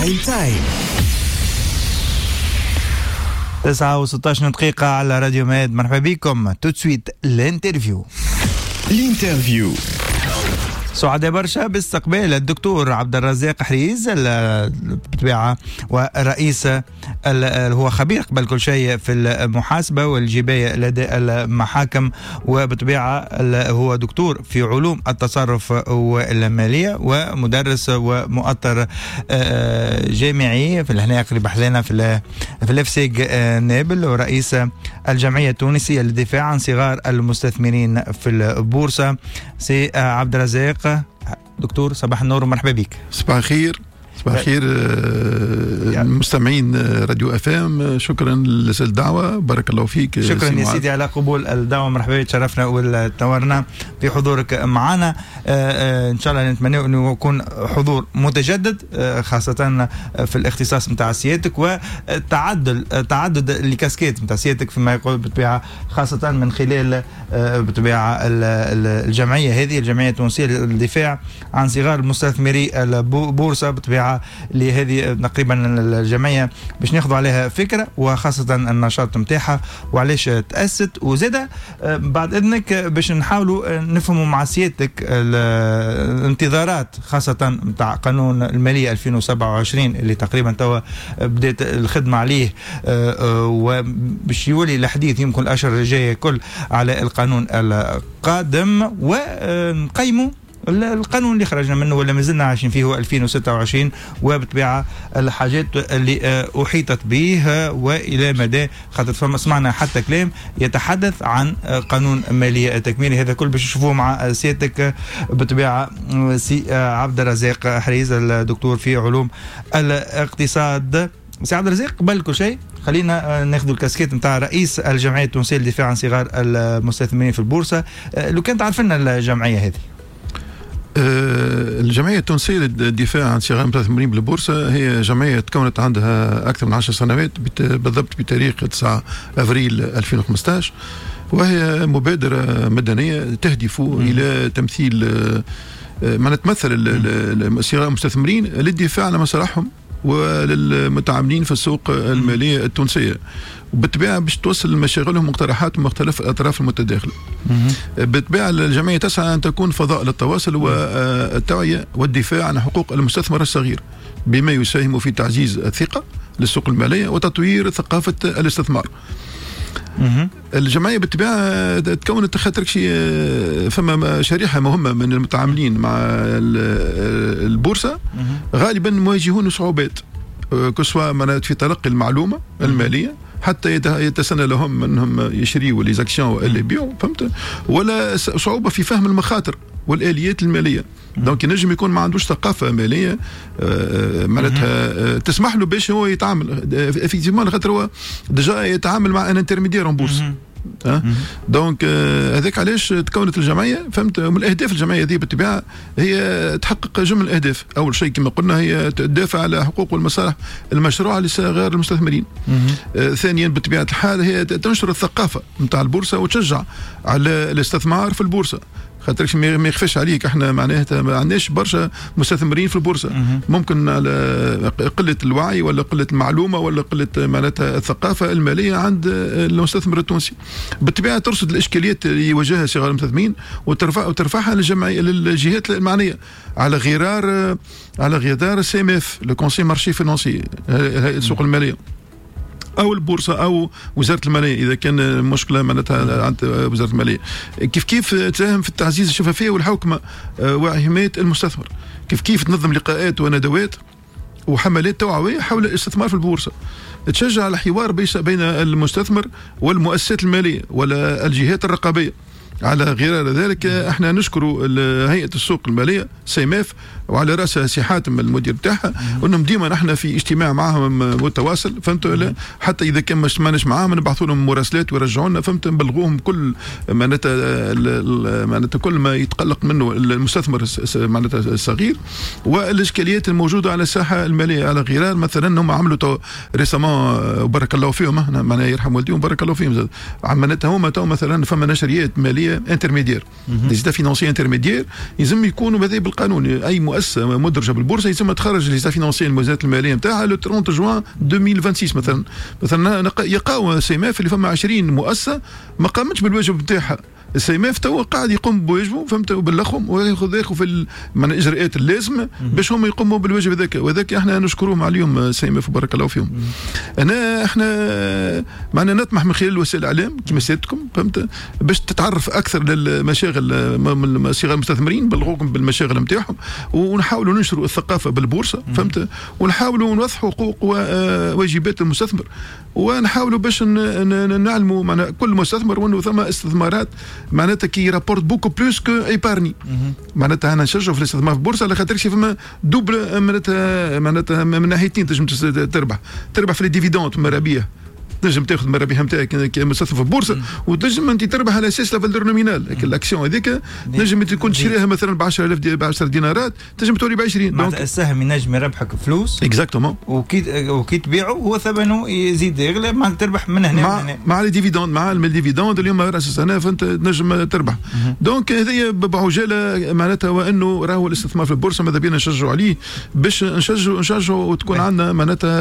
برايم تايم 9:16 دقيقة على راديو ماد. مرحبا بكم. تو سويت الانترفيو. سعداء برشا باستقبال الدكتور عبد الرزاق حريز بالطبيعة ورئيس هو خبير قبل كل شيء في المحاسبة والجباية لدى المحاكم، وبالطبيعة هو دكتور في علوم التصرف والمالية ومدرس ومؤطر جامعي في هنا قريب حلينا في الافسيج نابل، ورئيس الجمعية التونسية للدفاع عن صغار المستثمرين في البورصة. سي عبد الرزاق دكتور، صباح النور ومرحبا بك. صباح الخير. صباح الخير المستمعين راديو FM، شكرا للدعوة، بارك الله فيك. شكرا يا سيدي على قبول الدعوة، مرحبا بك، تشرفنا وتنورنا في حضورك معنا. ان شاء الله نتمنى انه يكون حضور متجدد، خاصة في الاختصاص متاع سيادتك وتعدد الكاسكيت متاع سيادتك فيما يقول بالطبيعة، خاصة من خلال بالطبيعة الجمعية هذه، الجمعية التونسية للدفاع عن صغار المستثمري البورصة. بالطبيعة لهذه تقريبا الجمعية باش ناخذوا عليها فكرة، وخاصة النشاط متاعها وعلاش تأسست، وزادة بعد إذنك باش نحاولوا نفهموا مع سيادتك الانتظارات خاصة متاع قانون المالية 2027 اللي تقريبا توا بدأت الخدمة عليه، وباش يولي الحديث يمكن الأشهر الجاية كل على القانون القادم، ونقيموا القانون اللي خرجنا منه ولا مازلنا عايشين فيه هو 2026، وبالطبيعة الحاجات اللي أحيطت به وإلى مدى، خاطر سمعنا حتى كلام يتحدث عن قانون مالية تكميلي. هذا كل باش نشوفوه مع سيادتك بالطبيعة سي عبد الرزاق حريز، الدكتور في علوم الاقتصاد. سي عبد الرزاق، قبل كل شيء خلينا ناخذ الكاسكيت نتاع رئيس الجمعية التونسية للدفاع عن صغار المستثمرين في البورصة. لو كان تعرف لنا الجمعية هذه. الجمعية التونسية للدفاع عن صغار المستثمرين بالبورصة هي جمعية تكونت عندها أكثر من 10 سنوات، بالضبط بتاريخ 9 أفريل 2015، وهي مبادرة مدنية تهدف إلى تمثيل ما تمثل صغار المستثمرين للدفاع عن مصالحهم وللمتعاملين في السوق المالية التونسية، وبالطبيعة باش توصل مشاغلهم ومقترحات مختلف الأطراف المتداخلة. بالطبيعة الجمعية تسعى أن تكون فضاء للتواصل والتوعية والدفاع عن حقوق المستثمر الصغير، بما يساهم في تعزيز الثقة للسوق المالية وتطوير ثقافة الاستثمار. الجمعية بالطبيعة تكونت خاطر فما شريحة مهمة من المتعاملين مع البورصة غالبا مواجهون صعوبات، كسوا في تلقي المعلومة المالية، حتى يتسنى لهم انهم يشريوا لي زاكسيون ولا يبيعوا، فهمت، ولا صعوبة في فهم المخاطر والآليات المالية. دونك ينجم يكون ما عندوش ثقافة مالية معناتها تسمح له باش هو يتعامل افيكتيفمون، خاطر هو ديجا يتعامل مع ان انترميدير اون بورس. دونك هذاك علاش تكونت الجمعية، فهمت. من الاهداف الجمعية هذه بالطبيعة هي تحقق جمل الاهداف. اول شيء كما قلنا هي تدافع على حقوق والمصالح المشروعة لصغار المستثمرين. ثانيا بطبيعة الحال هي تنشر الثقافة نتاع البورصة وتشجع على الاستثمار في البورصة، خاطرش ما يخفاش عليك احنا معناتها ما عندناش برشا مستثمرين في البورصة. ممكن على قلة الوعي ولا قلة المعلومة ولا قلة معناتها الثقافة المالية عند المستثمر التونسي. بالطبيعة ترصد الإشكاليات اللي يواجهها صغار المستثمرين وترفعها للجهات المعنية على غرار CMF، لو كونسي مارشي فينانسي، هيئة السوق المالية، أو البورصة أو وزارة المالية إذا كان مشكلة معناتها عند وزارة المالية. كيف تساهم في تعزيز الشفافية والحوكمة وحماية المستثمر، كيف تنظم لقاءات وندوات وحملات توعوية حول الاستثمار في البورصة، تشجع على الحوار بين المستثمر والمؤسسات المالية ولا الجهات الرقابية. على غير ذلك احنا نشكر هيئة السوق المالية سيماف وعلى رأسها سي حاتم المدير بتاعها، انهم ديما نحن في اجتماع معهم متواصل، فهمت ولا؟ حتى اذا كان ما ماناش معاهم نبعثوا لهم مراسلات ويرجعوا لنا، فهمت، نبلغوهم كل معناتها كل ما يتقلق منه المستثمر معناتها الصغير والاشكاليات الموجوده على الساحه الماليه. على غرار مثلا هم عملوا ريسامون، بارك الله فيهم، معناها يرحم والديهم، بارك الله فيهم، معناتها هما مثلا فما نشريات ماليه فينانسيه انترميديير. لي زيتا فينانسيه انترميديير يلزم يكونوا هذا بالقانون. اي مؤسسه مدرجه بالبورصه يلزم تخرج لي زيتا فينانسيه الموازنات الماليه نتاعها لو 30 جوان 2026 مثلا يقاو سي ام اف اللي فما 20 مؤسسه ما قامتش بالواجب نتاعها. السي ام اف تو قاعد يقوم بواجبه فهمت وبلغهم وياخذ في الاجراءات اللازمه باش هم يقوموا بالواجب هذاك، وذاك احنا نشكروهم على اليوم سي ام اف بارك الله فيهم. احنا معنا نطمح من خلال وسائل الاعلام كما سيادتكم فهمت باش تتعرف اكثر للمشاغل صغار المستثمرين، بلغوكم بالمشاغل نتاعهم ونحاولوا ننشروا الثقافه بالبورصه فهمت، ونحاولوا نوضحوا حقوق وواجبات المستثمر، ونحاولوا باش نعلموا معنا كل مستثمر وانه ثم استثمارات معناتها كي رابورت بوكو بلوس كو ايبارني. معناتها انا نشجعوا في الاستثمار في البورصه على خاطر فما دوبل معناتها من ناحيتين تنجم تربح في الديفيدوند مرابيه، تنجم تاخذ مرابيها نتاعك كمستثمر في البورصه وتنجم انت تربح على اساس لا فالور نومينال، لكن الاكسيون هذيك تنجم تكون تشريها مثلا ب 10000 ب 10 دينارات تنجم تولي ب 20. دونك السهم ينجم يربحك فلوس اكزاكتومون، وكي تبيعه هو ثمنه يزيد يغلى ما تربح من هنا مع الديفيدوند مع الديفيدوند اليوم راس السنه فانت تنجم تربح. دونك هذه بعجاله معناتها وانه راهو الاستثمار في البورصه ماذا بينا نشجعوا عليه باش نشجعوا وتكون عندنا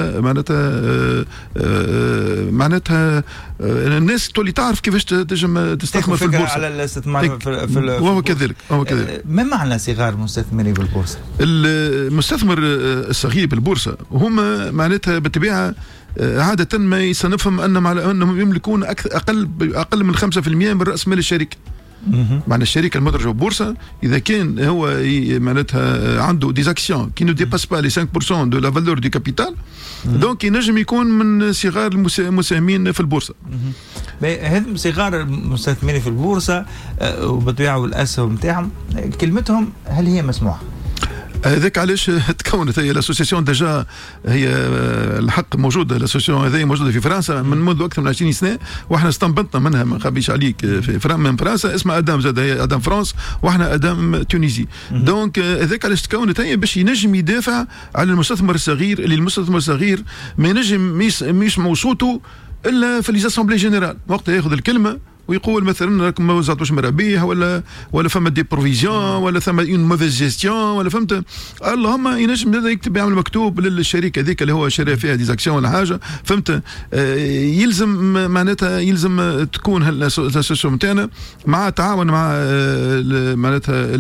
معناتها الناس تولي تعرف كيفاش تنجم تستثمر في البورصه على الاستثمار في وهو كذلك. ما معنى صغار المستثمرين بالبورصه؟ المستثمر الصغير بالبورصه هما معناتها بالطبيعه عاده ما يصنفهم انهم يملكون اقل من 5% من راس مال الشركه. معنى الشركه المدرجه بالبورصه اذا كان هو معناتها عنده دي اكسيون كي نو ديباس با لي 5% دو لا فالور دو كابيتال دونك ينجم يكون من صغار المساهمين في البورصه. هذم صغار المستثمرين في البورصه وبالطبيعه والاسهم نتاعهم كلمتهم هل هي مسموعه؟ هذاك علاش تكونت هي الاسوسياسيون ديجا هي الحق موجوده. الاسوسياسيون هذه موجوده في فرنسا من منذ اكثر من 20 سنه واحنا استنبطنا منها ما نخبيش عليك من فرنسا اسمها ادام زاد هي ادام فرانس واحنا ادام تونيزي. دونك هذاك علاش تكونت هي باش ينجم يدافع على المستثمر الصغير اللي المستثمر الصغير ما ينجم يسمعوا صوته الا في ليزاسامبلي جينيرال وقت ياخذ الكلمه ويقول مثلا راكم ما وزعتوش مرابيه ولا فما دي بروفيزيون ولا ثم اون موفيز جيستيون ولا فهمت. اللهم ينجم هذا يكتب يعمل مكتوب للشركه هذيك اللي هو شرى فيها ديزاكسيون ولا حاجه فهمت. يلزم معناتها يلزم تكون الاسوسياسيون نتاعنا مع تعاون مع معناتها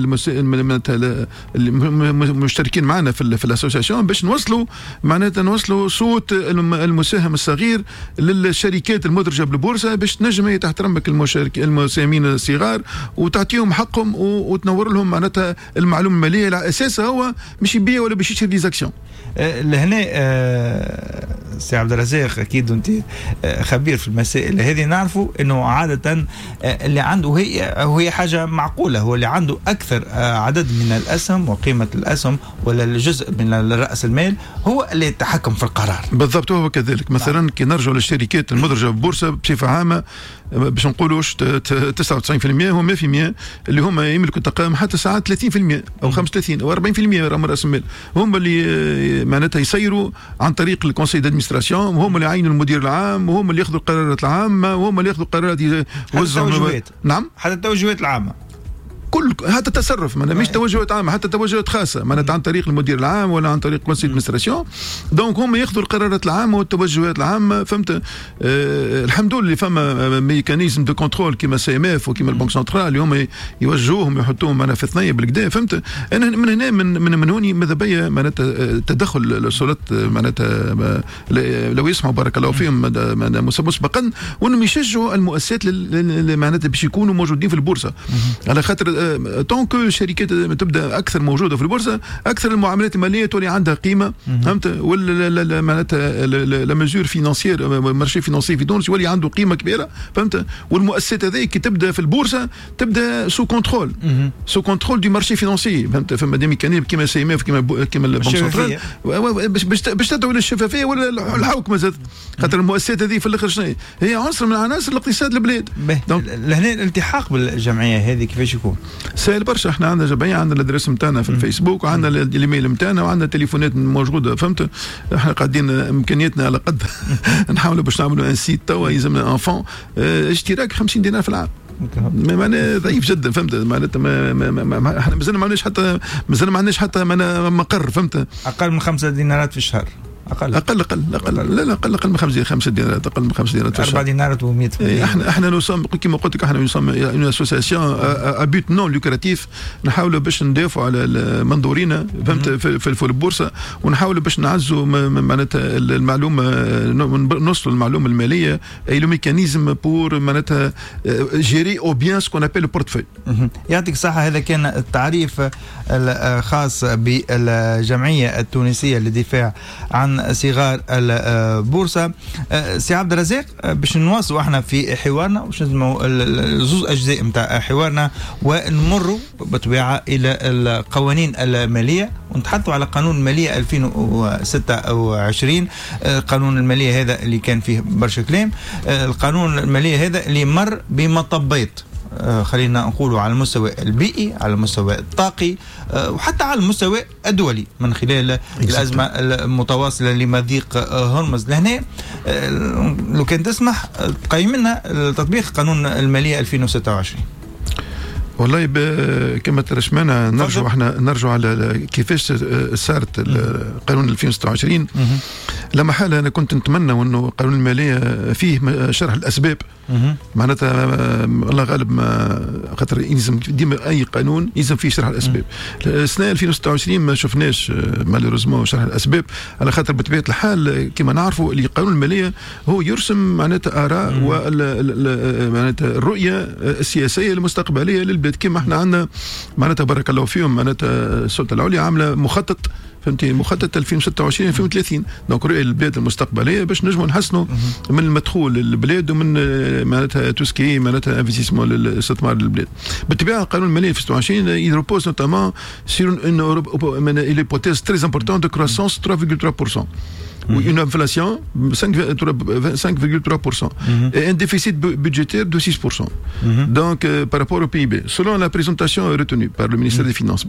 المشتركين معنا في الاسوسياسيون باش نوصلوا صوت المساهم الصغير للشركات المدرجه بالبورصه باش تنجم هي تحت رمك المساهمين الصغار وتعطيهم حقهم وتنور لهم معناتها المعلومه الماليه على اساسها هو مش يبيع ولا باش يشري ديزاكسيون. لهنا سي عبد الرزاق اكيد انت خبير في المسائل هذه نعرفوا انه عاده اللي عنده هي حاجه معقوله هو اللي عنده اكثر عدد من الاسهم وقيمه الاسهم ولا الجزء من راس المال هو اللي يتحكم في القرار. بالضبط هو كذلك. مثلا كي نرجعوا للشركات المدرجه بالبورصه بصفه عامه باش نقولوش 99% هو 100% اللي هما يملكوا تقام حتى ساعات 30% او 35 او 40% من راس المال هم اللي معناتها يسيروا عن طريق الكونسي دادمنستراسيون وهم اللي يعينوا المدير العام وهم اللي ياخذوا القرارات العامه وهم اللي ياخذوا القرارات يوزعوا. نعم حتى التوجهات العامه كل حتى تصرف مش توجهات عامه حتى توجهات خاصه معناتها عن طريق المدير العام ولا عن طريق كونسي دادمنستراسيون. دونك هم ياخذوا القرارات العامه والتوجهات العامه فهمت. الحمد لله فما ميكانيزم دو كنترول كيما سي ام اف وكيما البنك سنترال اللي هم يوجهوهم يحطوهم معنا في ثنيه بالكدا فهمت. انا من هنا من هوني ماذا بيا معناتها تدخل السلطات معناتها لو يسمعوا بارك الله فيهم مسبقا وانهم يشجعوا المؤسسات معناتها باش يكونوا موجودين في البورصه على خاطر طونك الشركات تبدا اكثر موجوده في البورصه اكثر المعاملات الماليه تولي عندها قيمه فهمت. ولا معناتها لا ميزور فينانسيير مارشي فينانسي في تونس يولي عنده قيمه كبيره فهمت. والمؤسسات هذيك كي تبدا في البورصه تبدا سو كونترول دو مارشي فينانسي فهمت. فما دي ميكانيزم كيما سي ام اف كيما البنك سنترال باش تدعو للشفافيه ولا الحوكمه زاد خاطر المؤسسات هذه في الاخر شنو هي عنصر من عناصر الاقتصاد البلاد. لهنا الالتحاق بالجمعيه هذه كيفاش يكون؟ سهل برشا. احنا عندنا جمعيه عندنا الادريس نتاعنا في الفيسبوك وعندنا الايميل نتاعنا وعندنا تليفونات موجوده فهمت. احنا قاعدين امكانياتنا على قد نحاولوا باش نعملوا ان سيت توا يلزمنا انفون اشتراك 50 دينار في العام معناها ضعيف جدا فهمت. معناتها احنا مازال ما عندناش حتى مقر فهمت. اقل من 5 دينارات في الشهر. أقل أقل من 5 دينارات، أقل من 5 دينارات 4 دينارات و100. احنا نوصل كما قلت لك، احنا نوصل اون اسوسياسيون ا بوت نون لوكراتيف، نحاولوا باش ندافعوا على منظورينا فهمت في البورصه، ونحاولوا باش نعزوا معناتها المعلومه، نوصلوا المعلومه الماليه اي لو ميكانيزم بور معناتها جيري او بيان سكون ابل البورتفوي. يعطيك الصحه. هذا كان التعريف الخاص بالجمعيه التونسيه للدفاع عن صغار البورصة. سي عبد الرزاق، باش نواصلوا احنا في حوارنا وش نسموا زوز اجزاء نتاع حوارنا، ونمروا بطبيعه الى القوانين الماليه، ونتحدثوا على قانون الماليه 2026. قانون الماليه هذا اللي كان فيه برشا كلام، القانون الماليه هذا اللي مر بمطبات، خلينا نقولوا على المستوى البيئي، على المستوى الطاقي، وحتى على المستوى الدولي من خلال الأزمة المتواصلة لمضيق هرمز. لهنا لو كان تسمح تقيم لنا تطبيق قانون المالية 2026. والله كما ترشمنا نرجع على كيفاش صارت القانون 2026. لا محالة أنا كنت نتمنى أنه قانون المالية فيه شرح الأسباب. معناتها الله غالب، ما خاطر يلزم ديما أي قانون يلزم فيه شرح الأسباب. السنة 2026 ما شفناش مالوريزمون شرح الأسباب، على خاطر بطبيعة الحال كما نعرفوا اللي قانون المالية هو يرسم معناتها آراء معناتها الرؤية السياسية المستقبلية للبلاد. كما احنا عندنا معناتها بارك الله فيهم معناتها السلطة العليا عاملة مخطط فهمتي، مخطط 2026 2030. دونك رؤيه البلاد المستقبليه باش نجموا نحسنوا من المدخول للبلاد ومن معناتها توسكي معناتها انفستيسمون للاستثمار للبلاد. بالطبيعه القانون المالي 2026 يروبوز نوتامون سير اون هيبوثيز تري امبورتون دو كروسونس 3,3%. Une inflation 5,3% et un déficit budgétaire de 6%. Donc par rapport au PIB, selon la présentation retenue par le ministère des Finances,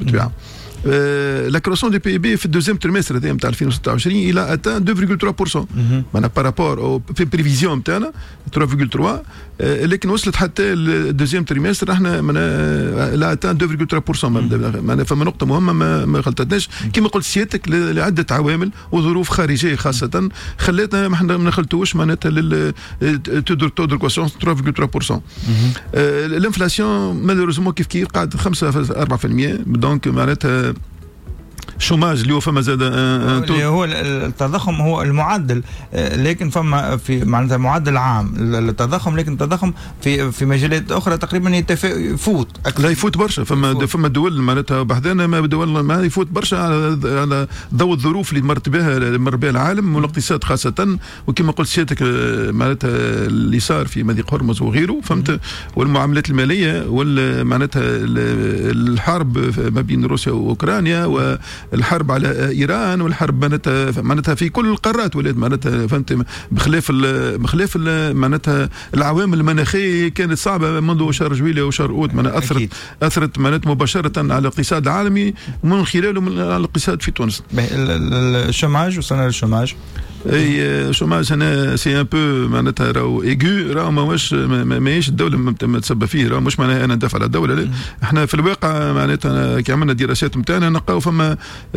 la croissance du PIB في الدوزيام تريمستر هذا نتاع 2026 الى atteint 2,3%. معناها بارابور او في بريفيزيون نتاعنا 3,3، لكن وصلت حتى الدوزيام تريمستر احنا لا atteint 2,3%. معناها فما نقطه مهمه ما غلطتناش كما قلت سيادتك لعده عوامل وظروف خارجيه خاصه خلاتنا ما احنا ما نخلطوش معناتها تو دو كروسونس 3,3%. الانفلاسيون مالوريزمون كيف قاعد 5.4%. دونك معناتها شوماج اللي هو فما زاد اللي هو التضخم هو المعدل، لكن فما في معناتها معدل عام التضخم، لكن التضخم في مجالات اخرى تقريبا يفوت أكثر. لا يفوت برشا. فما دول معناتها بحذانا ما دول ما يفوت برشا على ضوء الظروف اللي مر بها العالم والاقتصاد خاصه. وكما قلت سيادتك معناتها اللي صار في مضيق هرمز وغيره فهمت، والمعاملات الماليه معناتها الحرب ما بين روسيا واوكرانيا والحرب على ايران والحرب معناتها في كل القارات ولات معناتها فهمت، بخلاف معناتها العوامل المناخيه كانت صعبه منذ شهر جويلية وشهر اوت. معناتها اثرت معناتها مباشره على الاقتصاد العالمي ومن خلاله على الاقتصاد في تونس. الشوماج، وصلنا للشوماج. اي الشوماج هنا سي ان بو معناتها راهو ايغو، راهو ماهيش الدوله متسبب فيه، راهو مش معناها انا ندافع على الدوله. احنا في الواقع معناتها كي عملنا دراسات نتاعنا نلقاو فما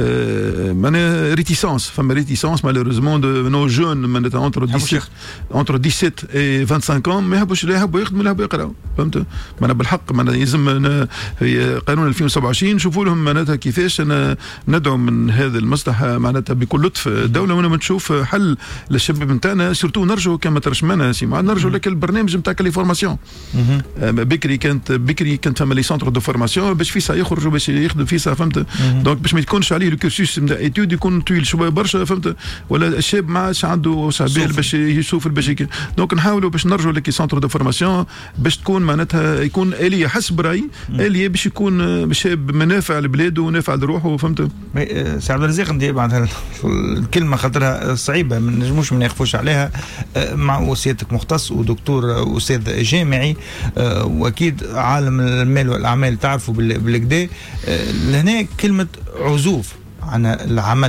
معناها ريتيسونس مالوريزمون دو نو جون معناتها انتر 17 et 25 ans ما يحبوا يخدموا، يحبوا يقراوا فهمت. معناها بالحق معناها يلزم قانون 2027 نشوفوا لهم معناتها كيفاش ندعو من هذه المصلحه معناتها بكل لطف الدوله، وانا نشوف حل للشباب نتاعنا. سورتو نرجعوا كما ترشمنا سي نرجعوا لك البرنامج نتاع لي فورماسيون. بكري كانت فما لي سونتر دو فورماسيون باش فيسا يخرجوا باش يخدم فيسا فهمت. دونك باش ما يكونش عليه الكورسوس نتاع ايتود يكون طويل شويه برشا فهمت، ولا الشاب ما عادش عنده سعبال باش يشوف باش دونك نحاولوا باش نرجعوا لك سونتر دو فورماسيون باش تكون معناتها يكون آلية حسب رايي آلية باش يكون شاب منافع لبلاده ونافع لروحه فهمت. سي عبد الرزاق ندير بعد الكلمه خاطرها صعيبه ما نجموش ما نخفوش عليها، مع وسيادتك مختص ودكتور استاذ جامعي واكيد عالم المال والاعمال تعرفوا بالكدا. لهنا كلمه عزوف عن العمل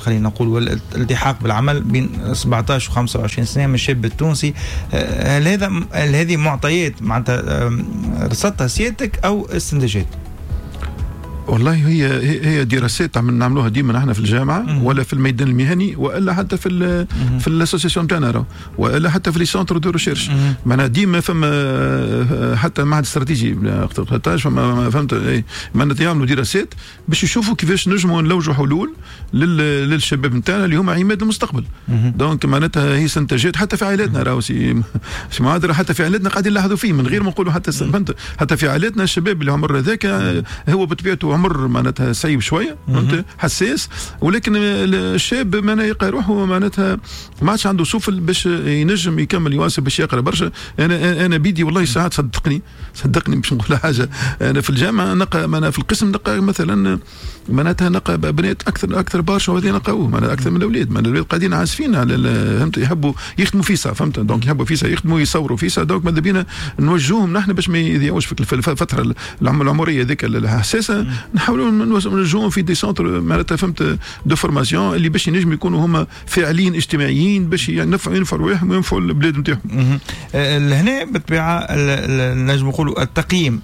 خلينا نقول والالتحاق بالعمل بين 17 و 25 سنه من الشاب التونسي. هل هذه معطيات معناتها رصدتها سيادتك او استنتاجات؟ والله هي دراسات نعملوها ديما احنا في الجامعه ولا في الميدان المهني والا حتى في الاسوسيسيون تاعنا والا حتى في لي سونتر دو ريشيرش. معناها ديما فما حتى المعهد الاستراتيجي فما فهمت معناتها يعملوا دراسات باش يشوفوا كيفاش نجموا نلوجوا حلول للشباب نتاعنا اللي هما عماد المستقبل. دونك معناتها هي استنتاجات حتى في عائلاتنا راهو سي معادره، حتى في عائلاتنا قاعدين نلاحظوا فيه من غير ما نقولوا حتى فهمت. حتى في عائلاتنا الشباب اللي عمر هذاك هو بطبيعته عمر معناتها صعيب شويه فهمت حساس، ولكن الشاب معناتها يلقى روحه معناتها ما عادش عنده سفل باش ينجم يكمل يواصل باش يقرا برشا. انا بيدي والله ساعات صدقني باش نقول حاجه، انا في الجامعه نلقى انا في القسم نلقى مثلا معناتها نلقى بنات اكثر برشا وهذه نلقاوه معناتها اكثر من الاولاد. الاولاد قاعدين عازفين على فهمت يحبوا يخدموا فيسا فهمت، دونك يحبوا فيسا يخدموا يصوروا فيسا. دونك ماذا بينا نوجهوهم نحن باش ما يضيعوش في الفتره العمريه هذيك الحساسه، نحاولوا نوجهوهم في دي سونتر معناتها فهمت دو فورماسيون اللي باش ينجموا يكونوا هما فاعلين اجتماعيين باش ينفعوا رواحهم وينفعوا البلاد نتاعهم. لهنا بالطبيعه نجم نقولوا التقييم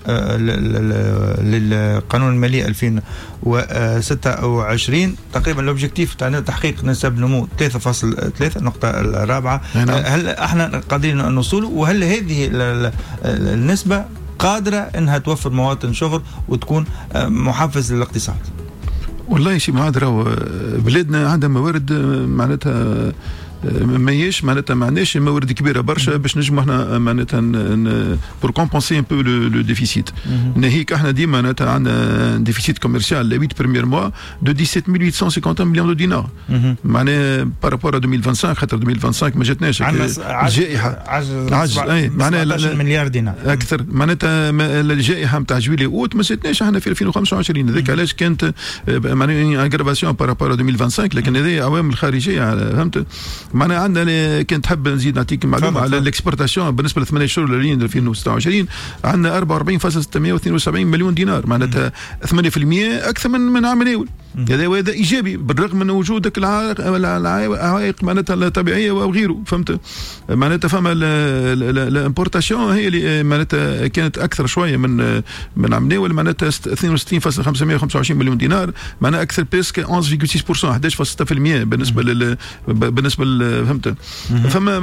للقانون المالي 2026 تقريبا الاوبجيكتيف تاعنا تحقيق نسب نمو 3.3 النقطه الرابعه. هل احنا قادرين نوصلوا؟ وهل هذه النسبه قادرة انها توفر مواطن شغل وتكون محفز للاقتصاد؟ والله شي معادرة بلادنا عندها موارد معناتها ماهيش معناتها ما عندناش موارد كبيره برشا باش نجموا احنا معناتها بور كومبونسي ان بو لو ديفيسيت. ناهيك احنا ديما معناتها عندنا ديفيسيت كوميرسيال ل 8 بريمير موا دو 17850 مليون دو دينار معناها بارابور 2025 خاطر 2025 ما جاتناش الجائحه عجز معناها 17 مليار دينار اكثر معناتها الجائحه نتاع جويلي اوت ما جاتناش احنا في 2025. هذاك علاش كانت معناها اغرافاسيون بارابور 2025 لكن هذه عوامل خارجيه فهمت. معناها عندنا كنت حاب نزيد نعطيك معلومه على الاكسبورتاسيون بالنسبه ل 8 شهور الاولين 2026 عندنا 44.672 مليون دينار معناتها 8% اكثر من عام الاول. هذا ايجابي بالرغم من وجودك العوائق معناتها الطبيعيه وغيره فهمت. معناتها فما الامبورتاسيون هي اللي معناتها كانت اكثر شويه من عام الاول معناتها 62.525 مليون دينار معناتها اكثر بيسك 11.6% 11.6% بالنسبه فهمت. فما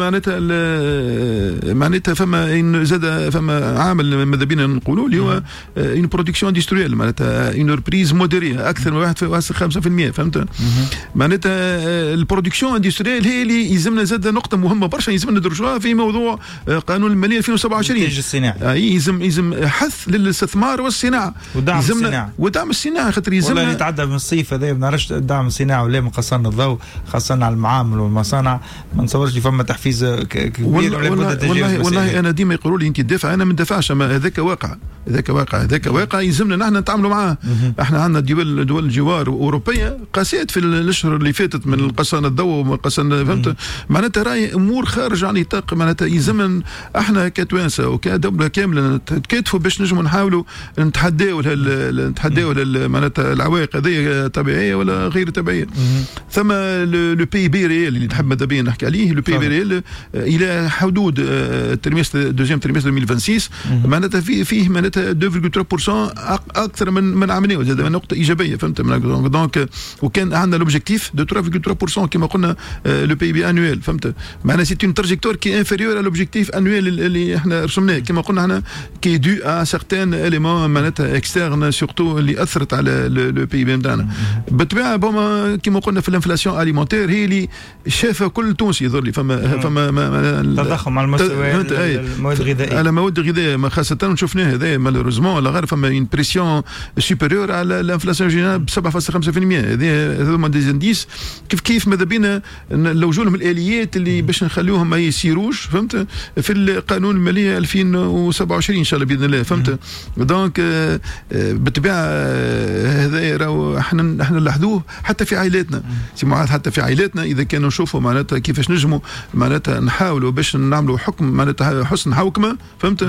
معناتها فما زاد فما عامل ماذا بينا نقولوا اللي هو اون برودكسيون اندستريال معناتها اون ريبريز موديريه اكثر من 1.5% فهمت. معناتها البرودكسيون اندستريال هي اللي يلزمنا زاد نقطه مهمه برشا يلزمنا ندرجوها في موضوع قانون الماليه 2027 الانتاج الصناعي. يلزم حث للاستثمار والصناعه ودعم الصناعه خاطر يلزمنا والله يتعدى من الصيف هذا ما نعرفش دعم الصناعه ولا من قصرنا الضوء خاصه على المعامل والمصانع ما نتصورش فما تحفيز كبير ولا والله انا ديما يقولوا لي انت تدافع انا ما ندافعش هذاك واقع يلزمنا نحن نتعاملوا معاه. احنا عندنا دول الجوار اوروبيه قاسيت في الاشهر اللي فاتت من قصنا الضوء وقصنا فهمت معناتها راهي امور خارج عن نطاق معناتها يلزمنا احنا كتوانسه وكدوله كامله نتكاتفوا باش نجموا نحاولوا نتحداو معناتها العوائق هذه طبيعيه ولا غير طبيعيه. ثم لو بي بي ريال اللي نحب ماذا بيا نحكي عليه لو بي بي ريال الى حدود التريمستر دوزيام تريمستر 2026 معناتها فيه معناتها 2.3% اكثر من عام زاد نقطه ايجابيه فهمت. دونك وكان عندنا لوبجيكتيف دو 3.3% كما قلنا لو بي بي انويل فهمت. معناتها سي اون تراجيكتور كي انفيريور لوبجيكتيف انويل اللي احنا رسمناه كما قلنا احنا كي دو ا سيغتان اليمون معناتها اكسترن سورتو اللي اثرت على لو بي بي نتاعنا. بالطبيعه بوما كما قلنا في الانفلاسيون اليمونتير هي اللي شافها كل تونسي يظهر لي فما تضخم على مستوى المواد الغذائيه على المواد الغذائيه خاصه شفناه هذا مالوريزمون لا غير فما اون بريسيون سوبيريور على الانفلاسيون جينيرال ب 7.5%. هذوما دي انديس كيف ماذا بينا نلوجوا لهم الاليات اللي باش نخليوهم ما يسيروش فهمت في القانون الماليه 2027 ان شاء الله باذن الله فهمت. دونك بالطبيعه هذا راهو احنا نلاحظوه حتى في عائلاتنا حتى في عائلاتنا اذا كانوا نشوفوا معناتها كيفاش نجموا معناتها نحاولوا باش نعملوا حكم معناتها حسن حوكمه فهمت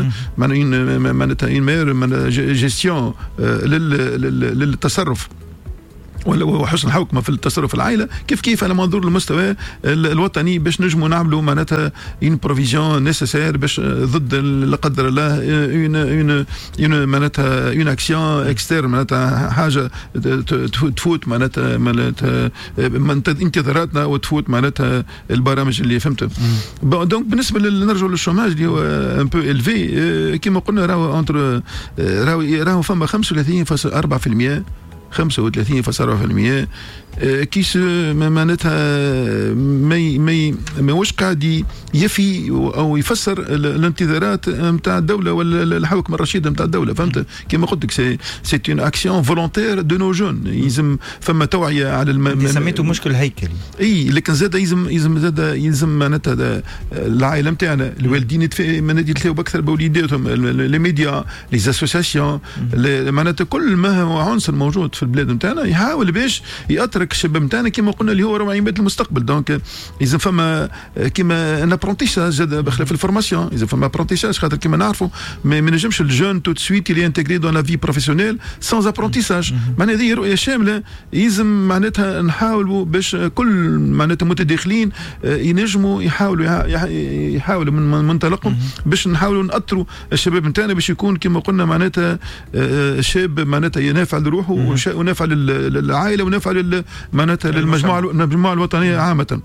معناتها جيستيون للتصرف وحسن الحوكمه في التصرف العائله كيف على منظور المستوى الوطني باش نجموا نعملوا معناتها اون بروفيزيون نيسيسير باش ضد لا قدر الله اون معناتها اون اكسيون اكستير معناتها حاجه تفوت معناتها انتظاراتنا وتفوت معناتها البرامج اللي فهمت. دونك بالنسبه نرجعوا للشوماج اللي هو ان بو الفي كيما قلنا راهو انتر راهو فما 35.4% 35.4% كيس معناتها ما واش قاعد يفي او يفسر الانتظارات نتاع الدوله ولا الحوكمه الرشيده نتاع الدوله فهمت. كما قلت لك سي اون اكسيون فولونتير دو نو جون. يلزم فما توعيه على سميته مشكل هيكلي. اي لكن زاد يلزم معناتها العائله نتاعنا الوالدين يتلاو باكثر بوليداتهم لي ميديا لي اسوسياسيون معناتها كل ما هو عنصر موجود في البلاد نتاعنا يحاول باش يأترك الشباب نتاعنا كما قلنا اللي هو راه يمد المستقبل. دونك اذا فما كما ان ابرونتيساج زاد بخلاف الفورماسيون اذا فما ابرونتيساج خاطر كما نعرفوا ما نجمش الجون تو سويت اللي انتغري دون لا في بروفيسيونيل سانز ابرونتيساج. معناها هذه رؤيه شامله يلزم معناتها نحاولوا باش كل معناتها متداخلين ينجموا يحاولوا من منطلقهم باش نحاولوا نأثروا الشباب نتاعنا باش يكون كما قلنا معناتها شاب معناتها ينافع لروحه ونافع للعائله ونافع معناتها للمجموعه الوطنيه عامه.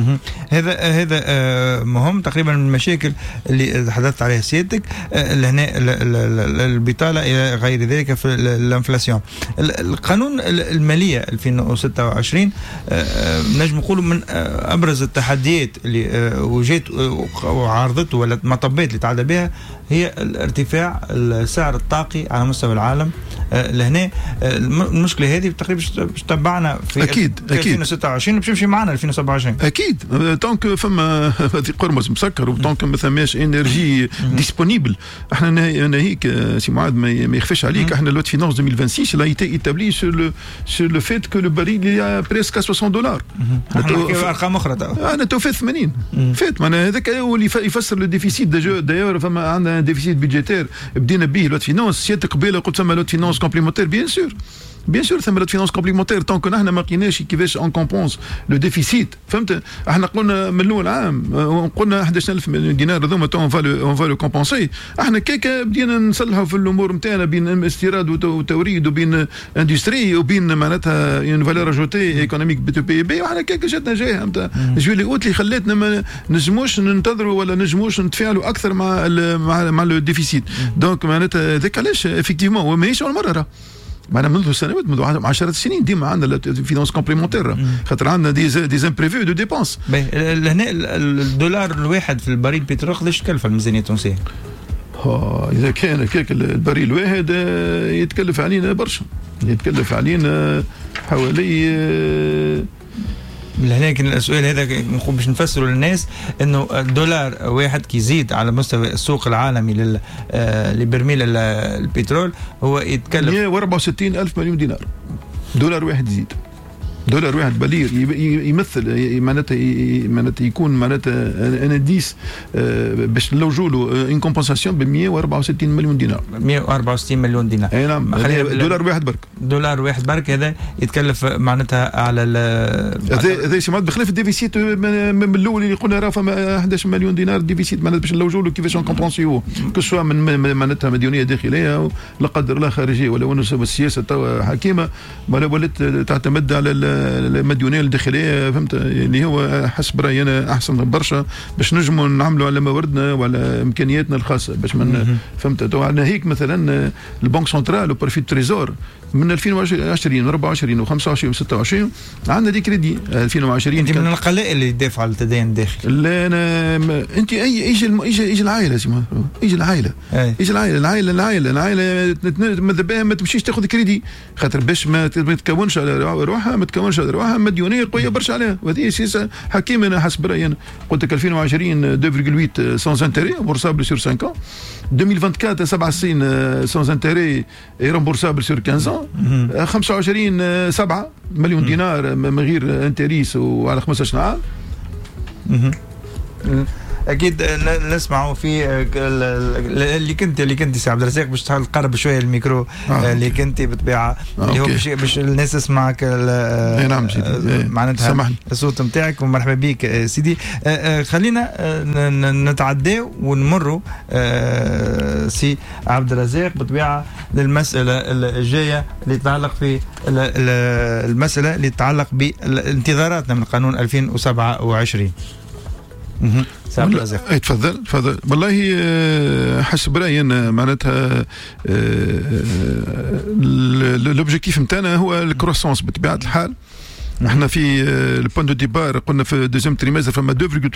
هذا مهم تقريبا من المشاكل اللي تحدثت عليها سيادتك هنا البطاله الى غير ذلك في الانفلاسيون. القانون الماليه 2026 نجم نقولوا من ابرز التحديات اللي وجدت وعارضته ولا مطبات اللي تعدى بها هي الارتفاع السعر الطاقي على مستوى العالم. لهنا المشكله هذه تقريبا تبعنا في اكيد 2026 باش يمشي معنا 2027 اكيد. طونك فما هذه قرمز مسكر وطونك ما ثماش انرجي ديسپونيبل. احنا ناهيك سي معاذ ما يخفاش عليك احنا لو فينانس 2026 لا ايتي ايتابلي سور لو فيت كو لو باريل يا بريسك $60. نحكيو ارقام اخرى انا تو فات 80 فات معناها هذاك هو اللي يفسر لو ديفيسيت دايور. فما عندنا ديفيسيت بيدجيتير بدينا به لو فينانس سيادتك قبيله قلت فما لو فينانس كومبليمونتير بيان سور ثم لو فينانس كومبليمونتير طونك نحن ما لقيناش كيفاش اون كومبونس لو ديفيسيت فهمت. احنا قلنا من الاول عام قلنا 11,000 مليون دينار هذوما اون فا لو كومبونسي. احنا كيكا بدينا نصلحوا في الامور نتاعنا بين استيراد وتوريد وبين اندستري وبين معناتها اون فالور اجوتي ايكونوميك بي بي وحنا كيكا جاتنا جايه فهمت. جويلي اوت اللي خلاتنا ما نجموش ننتظروا ولا نجموش نتفاعلوا اكثر مع لو ديفيسيت. دونك معناتها ذاك علاش افيكتيفمون وماهيش اول مره معنا منذ سنوات منذ 10 سنين ديما عندنا الفينانس كومبليمونتير خاطر عندنا دي امبريفو دو ديبونس. لهنا الدولار الواحد في البريل بترول قداش تكلف الميزانيه التونسيه؟ اذا كان كيك البريل الواحد يتكلف علينا برشا يتكلف علينا حوالي لكن السؤال هذا باش نفسروا للناس انه الدولار واحد كيزيد على مستوى السوق العالمي لبرميل البترول هو يتكلف 164,000 مليون دينار. دولار واحد يزيد دولار واحد بالير يمثل معناتها يكون معناتها انديس باش نلوجوا له ان كومبنساسيون ب 164 مليون دينار 164 مليون دينار. اي نعم دولار واحد برك هذا يتكلف معناتها على هذا سمعت بخلاف الديفيسيت من الاول اللي قلنا راه فما 11 مليون دينار ديفيسيت معناتها باش نلوجوا له كيفاش نكومبونسيو كو سوا من معناتها مديونيه داخليه لا قدر الله خارجيه ولا السياسه توا حكيمه ولا ولات تعتمد على المديونيه الداخليه فهمت اللي هو حسب رايي انا احسن برشا باش نجموا نعملوا على مواردنا وعلى امكانياتنا الخاصه باش من فهمت. تو عندنا هيك مثلا البنك سنترال وبروفيت تريزور من 2020 و24 و25 و26 عندنا دي كريدي 2020 انت من القلائل اللي يدافع على التدين الداخلي. لا انا انت يجي العائله يجي العائله ماذا بها ما تمشيش تاخذ كريدي خاطر باش ما تكونش على روحها مديونيه قويه برشا عليها وهذه سياسه حكيمه انا حسب رايي انا قلت لك 2020 2.8 سانز انتري ريمبورسابل سور 5 ans 2024 7 سنين سانز انتري ريمبورسابل سور 15 ans 25 7 مليون دينار من غير انتريس وعلى 15 عام. اكيد نسمعوا في اللي كنت سي عبد الرزاق باش تقرب شويه الميكرو اللي كنت بالطبيعه اللي هو باش الناس تسمعك. نعم سيدي معناتها الصوت نتاعك ومرحبا بك سيدي. خلينا نتعداو ونمروا سي عبد الرزاق بالطبيعه للمساله الجايه اللي تتعلق في المساله اللي تتعلق بانتظاراتنا من قانون 2027. تفضل والله حسب رايي انا معناتها لوبجيكتيف نتاعنا هو الكروسونس بطبيعه الحال. احنا في البوان دو ديبار قلنا في الدوزيام تريمستر فما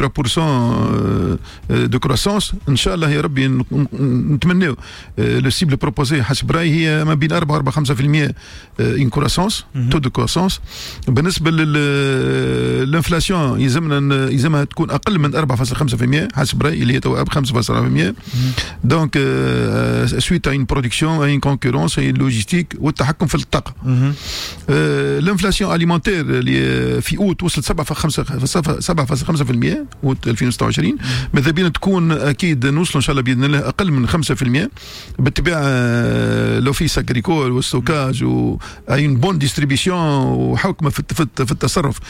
2.3% دو كروسونس. ان شاء الله يا ربي نتمناو لو سيبل بروبوزي حسب رايي هي ما بين 4 و 5% ان كروسونس تو دو كروسونس. بالنسبه للانفلاسيون يلزمها تكون اقل من 4.5% حسب رايي اللي هي تو 5.4%. دونك سويت ا ان برودكسيون ا ان كونكورونس ا لوجيستيك والتحكم في الطاقه. الانفلاسيون اليمونتير اللي في اوت وصلت 7.5% اوت 2026. ماذا بينا تكون اكيد نوصلوا ان شاء الله باذن الله اقل من 5%. بالطبيعه لوفيس اغريكول والستوكاج واي بون ديستريبيسيون وحكمه في التصرف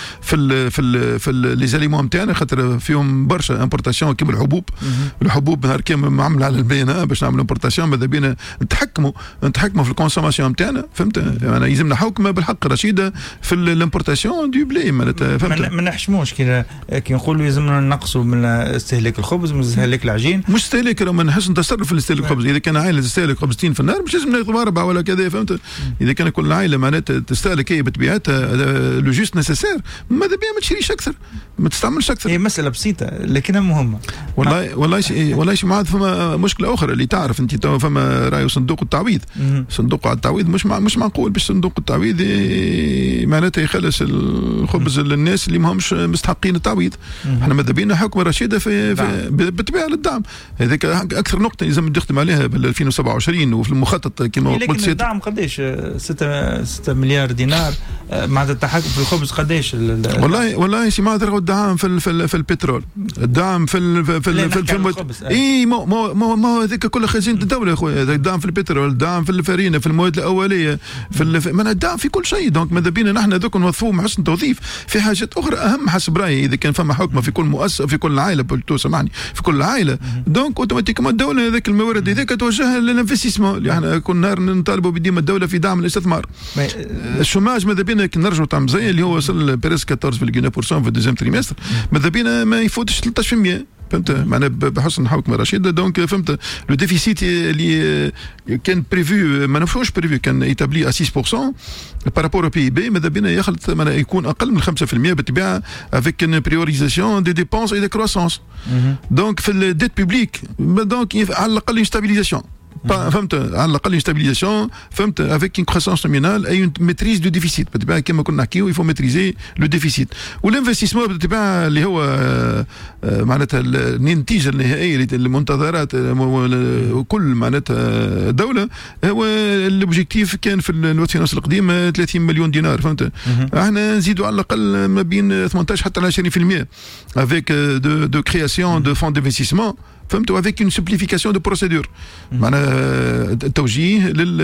في لي زاليمون نتاعنا خاطر فيهم برشا امبورتاسيون كيما الحبوب نهار كامل عمل على البينا باش نعملوا امبورتاسيون. ماذا بينا نتحكموا في الكونسوماسيون نتاعنا فهمت. يعني يلزمنا حكمه بالحق رشيده في الامبورتاسيون دو بلي معناتها فهمت. ما نحشموش كي نقولوا يلزمنا نقصوا من استهلاك الخبز من استهلاك العجين. مش استهلاك ما نحس نتصرف في الاستهلاك الخبز. اذا كان عائله تستهلك خبزتين في النهار مش لازم ناخذ 4 ولا كذا فهمت. اذا كان كل عائله معناتها تستهلك هي بطبيعتها لو جوست نيسيسير ماذا بيا ما تشريش اكثر ما تستعملش اكثر. هي مساله بسيطه لكنها مهمه. والله ما عاد فما مشكله اخرى اللي تعرف انت تو فما راي صندوق التعويض. صندوق التعويض مش معقول باش صندوق التعويض معناتها يخلص الخبز للناس اللي ماهمش مستحقين التعويض. احنا ماذا بينا حكمه رشيده في بالطبيعه للدعم. هذاك اكثر نقطه لازم نخدم عليها بال 2027 وفي المخطط كما قلت. لكن الدعم قداش 6 مليار دينار مع التحكم في الخبز قداش؟ والله سي ما الدعم في البترول. الدعم في الخبز اي ما هذاك كله خزينه الدوله يا خويا. الدعم في البترول الدعم في الفرينه في المواد الاوليه من الدعم في كل شيء. دونك ماذا بينا نحن ذوك نوظفوه مع حسن توظيف في حاجات اخرى اهم حسب رايي. اذا كان فما حكمه في كل مؤسسه في كل عائله بلتو سامحني في كل عائله دونك اوتوماتيكمون الدوله هذاك الموارد هذاك توجهها للانفستيسمون اللي احنا كل نهار نطالبوا بديما الدوله في دعم الاستثمار. الشوماج ماذا بينا كي نرجعوا تاع مزيان اللي هو وصل بريسك 14.9% في الدوزيام تريمستر ماذا بينا ما يفوتش 13%. فهمت معناها بحسن حكم رشيد. دونك فهمت لو ديفيسيت اللي كان بريفو ما نفوش بريفو كان ايتابلي 6% بارابور او بي بي ماذا بينا يخلط يكون اقل من 5% بالطبيعه افيك ان بريوريزاسيون دي ديبونس اي دي كروسونس. دونك في الديت بوبليك دونك على الاقل اون ستابيليزاسيون فهمت على الاقل اون ستابيليزاسيون فهمت افيك اون كروسونس نومينال اي اون ميتريز دو ديفيسيت بالطبيعه كما كنا نحكيو يفو ميتريزي لو ديفيسيت. والانفستيسمون بالطبيعه اللي هو معناتها النتيجه النهائيه للمنتظرات كل معناتها دوله هو الاوبجيكتيف كان في الوقت الفينانس القديم 30 مليون دينار فهمت. احنا نزيدوا على الاقل ما بين 18 حتى 20% افيك دو كرياسيون دو فون دانفستيسمون فهمتوا افيك اون سمبليفيكاسيون دو بروسيدور معناها التوجيه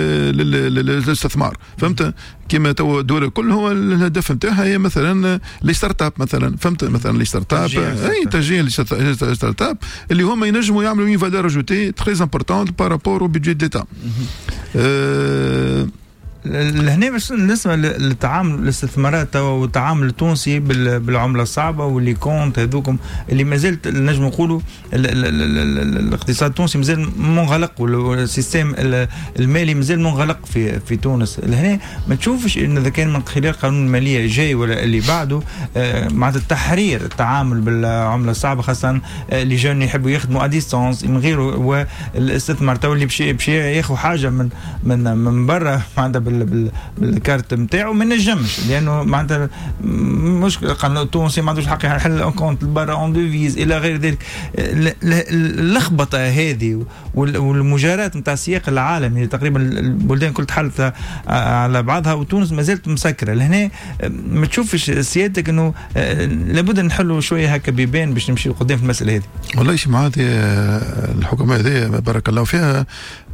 للاستثمار فهمت. كما تو الدوله كل هو الهدف نتاعها هي مثلا لي ستارت اب مثلا فهمت مثلا لي ستارت اب اي تشجيع لي ستارت اب اللي هما ينجموا يعملوا اون فالور اجوتي تري امبورطونت بارابور او بيدجي ديتا. لهنا باش نسمع للتعامل الاستثمارات والتعامل التونسي بالعمله الصعبه واللي كونت هذوكم اللي ما زلت نجم نقولوا الاقتصاد التونسي مازال منغلق والسيستم المالي مازال منغلق في تونس. لهنا ما تشوفش ان اذا كان من خلال قانون الماليه جاي ولا اللي بعده مع التحرير التعامل بالعمله الصعبه خاصه اللي جايين يحبوا يخدموا اديستانس من غيره والاستثمار تو اللي باش ياخذوا حاجه من برا معناتها بالكارت نتاعو ما نجمش، لانه معناتها مشكله القانون التونسي ما عندوش حق يحل اكونت برا اون ديفيز الى غير ذلك. اللخبطه هذه والمجاراة نتاع السياق العالمي اللي تقريبا البلدان كل تحلت على بعضها وتونس ما زالت مسكره لهنا. ما تشوفش سيادتك انه لابد نحلوا شويه هكا بيبان باش نمشي قدام في المساله هذه؟ والله شي مع هذه الحكومه هذه بارك الله فيها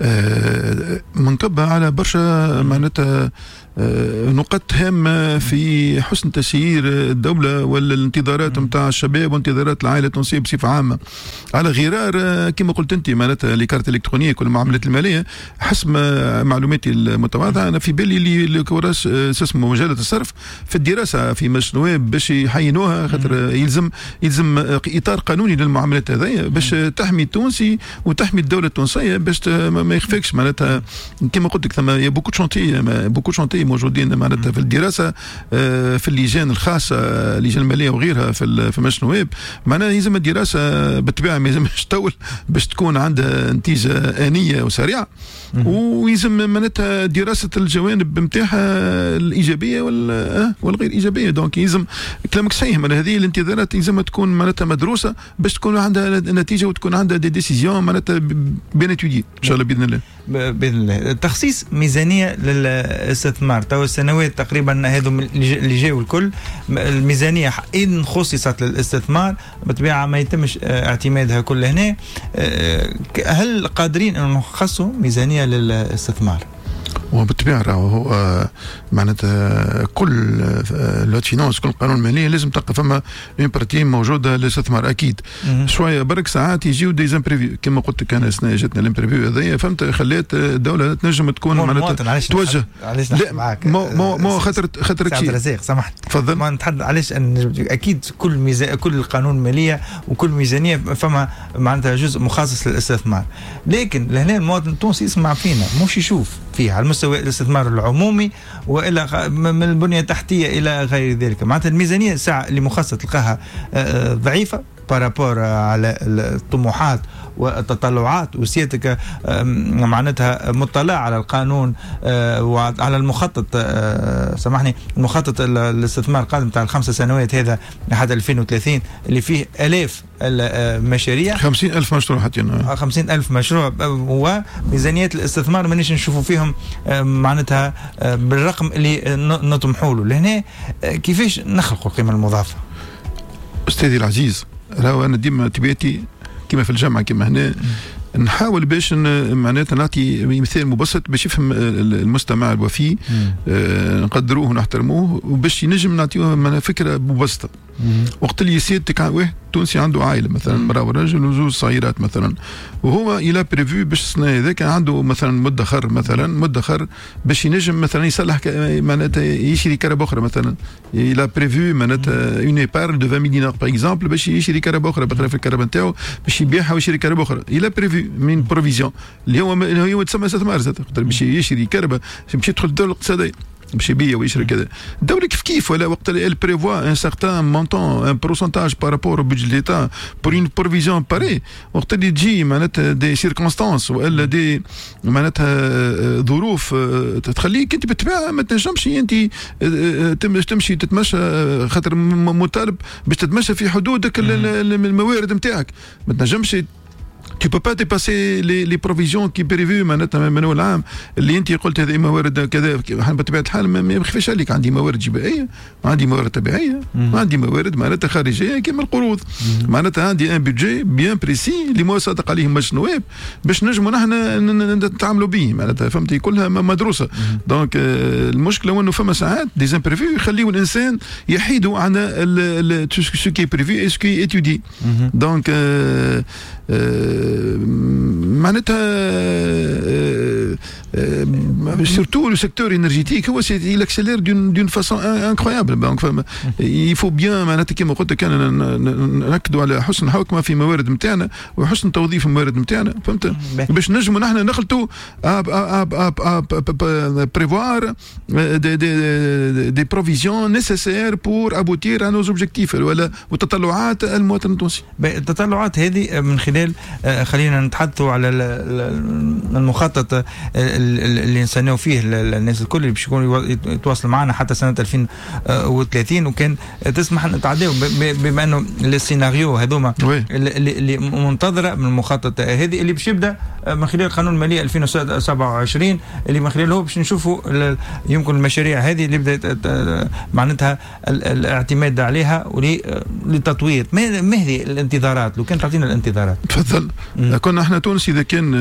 منكبه على برشا معناتها نقاط هامة في حسن تسيير الدولة والانتظارات نتاع الشباب وانتظارات العائلة التونسية بصفة عامة، على غرار كما قلت أنت معناتها لكارت إلكترونية كل المعاملات المالية. حسب معلوماتي المتواضعة أنا في بالي اللي كوراس اسمه مجالة الصرف في الدراسة في مجلس النواب باش يحينوها، خاطر يلزم إطار قانوني للمعاملات هذيا باش تحمي التونسي وتحمي الدولة التونسية باش ما يخفيكش معناتها كما قلت لك. ثم بوكو شونتي موجودين معناتها في الدراسه في اللجان الخاصه اللجان الماليه وغيرها في مجلس النواب. معناها يلزم الدراسه بالطبيعه ما يلزمش تطول باش تكون عندها نتيجه انيه وسريعه، ويلزم معناتها دراسه الجوانب نتاعها الايجابيه والغير ايجابيه. دونك يلزم كلامك صحيح، معناها هذه الانتظارات يلزم تكون معناتها مدروسه باش تكون عندها نتيجه وتكون عندها دي ديسيزيون معناتها بين اتودي ان شاء الله باذن الله. باذن الله. تخصيص ميزانيه للاستثمار تو السنوات تقريبا هذو اللي جاوا الكل الميزانيه ان خصصت للاستثمار بالطبيعه ما يتمش اعتمادها كل هنا. هل قادرين ان نخصصوا ميزانيه للاستثمار؟ وبالطبيعة هو معناتها كل لوت فينانس كل قانون مالي لازم تلقى فما اون بارتي موجوده للاستثمار اكيد. شويه برك ساعات يجيو دي امبريفيو كما قلت لك انا السنه جاتنا الامبريفيو هذايا فهمت، خلات الدوله تنجم تكون معناتها توجه. علاش نحكي معاك؟ مو خاطر عبد الرزاق سامحني تفضل. ما نتحدث علاش اكيد كل قانون ماليه وكل ميزانيه فما معناتها جزء مخصص للاستثمار، لكن لهنا المواطن التونسي يسمع فينا مش يشوف فيها على مستوى الاستثمار العمومي والى من البنيه التحتيه الى غير ذلك. معناتها الميزانيه الساعه اللي مخصصه تلقاها ضعيفه بارابور على الطموحات والتطلعات، وسيادتك معناتها مطلع على القانون وعلى المخطط سامحني المخطط الاستثمار القادم تاع ال5 سنوات هذا لحد 2030 اللي فيه آلاف المشاريع 50,000 مشروع حتى 50,000 مشروع، وميزانيات الاستثمار مانيش نشوفوا فيهم معناتها بالرقم اللي نطمحوا له. لهنا كيفاش نخلقوا القيمة المضافة؟ أستاذي العزيز راهو أنا ديما تبعتي كما في الجامعة كما هنا نحاول باش معناتها نعطي مثال مبسط باش يفهم المستمع الوفي نقدروه ونحترموه وباش ينجم نعطيوه فكرة مبسطة. وقت اللي سيادتك واحد تونسي عنده عائلة مثلا مرأة ورجل وزوج صغيرات مثلا، وهو إلى بريفيو باش السنة هذا كان عنده مثلا مدخر باش ينجم مثلا يصلح معناتها يشري كهرباء أخرى مثلا إلى بريفيو معناتها اون ايبارل دو 20,000 دينار باغ اكزومبل باش يشري كهرباء أخرى بخلاف الكهرباء نتاعو باش يبيعها ويشري كهرباء أخرى إلى بريفيو من بروفيزيون اللي هو تسمى استثمار باش يشري كهرباء باش يدخل الدولة الاقتصادية باش يبيع ويشري كذا. الدولة كيف ولا وقت elle prévoit un certain montant un pourcentage par rapport au budget de l'État pour une provision pareille وقت اللي تجي معناتها دي سيركونستانس ولا دي معناتها ظروف تخليك انت بالطبيعة ما تنجمش انت تمشي تتمشى خاطر مطالب باش تتمشى في حدودك الموارد نتاعك، ما تنجمش tu peux pas dépasser les provisions qui prévues معناتها من اول عام اللي انت قلت هذه موارد كذا. بطبيعه الحال ما يخفيش عليك عندي موارد جبائيه وعندي موارد طبيعيه وعندي موارد معناتها خارجيه كما القروض. معناتها عندي ان بيدجي بيان بريسي اللي ما صادق عليه مجلس النواب باش نجموا نحن نتعاملوا به معناتها فهمتي كلها مدروسه. دونك المشكله انه فما ساعات دي امبريفيو يخليوا الانسان يحيدوا عن سو كي بريفي سو كي اتودي. دونك معناتها surtout le secteur énergétique هو il accélère d'une façon incroyable. Donc il faut bien معناتها كما قلت كان نركزوا على حسن الحوكمه في موارد نتاعنا وحسن توظيف الموارد نتاعنا فهمت باش نجموا نحن نخلطوا prévoir des provisions nécessaires pour aboutir à nos objectifs ولا وتطلعات المواطن التونسي. التطلعات هذه من خلال خلينا نتحدثوا على المخطط اللي نستناو فيه الناس الكل اللي باش يكونوا يتواصلوا معنا حتى سنه 2030 وكان تسمح نتعداو بما انه السيناريو هذوما اللي منتظره من المخطط هذه اللي باش يبدا من خلال قانون الماليه 2027 اللي من خلاله باش نشوفوا يمكن المشاريع هذه اللي بدات معناتها الاعتماد عليها وللتطوير. ما هذه الانتظارات لو كان تعطينا الانتظارات؟ تفضل. كنا احنا تونس اذا كان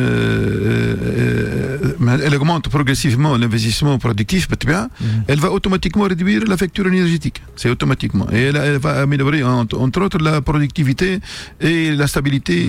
elle augmente progressivement l'investissement productif بالطبيعه elle va automatiquement réduire la facture énergétique, c'est automatiquement, et elle va améliorer entre autres la productivité et la stabilité